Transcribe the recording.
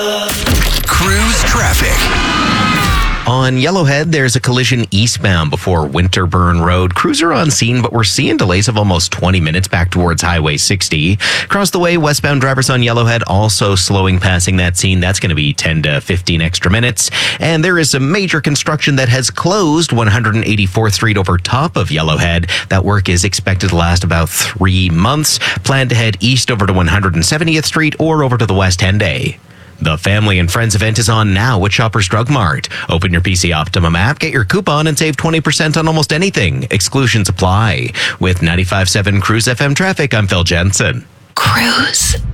Cruise traffic. On Yellowhead, there's a collision eastbound before Winterburn Road. Crews are on scene, but we're seeing delays of almost 20 minutes back towards Highway 60. Across the way, westbound drivers on Yellowhead also slowing passing that scene. That's going to be 10 to 15 extra minutes. And there is some major construction that has closed 184th Street over top of Yellowhead. That work is expected to last about 3 months. Plan to head east over to 170th Street or over to the West Henday. The Family and Friends event is on now at Shoppers Drug Mart. Open your PC Optimum app, get your coupon, and save 20% on almost anything. Exclusions apply. With 95.7 Cruise FM traffic, I'm Phil Jensen. Cruise.